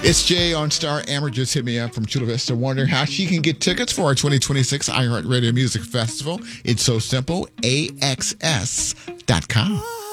It's Jay on Star. Amber just hit me up from Chula Vista wondering how she can get tickets for our 2026 iHeartRadio Music Festival. It's so simple. AXS.com.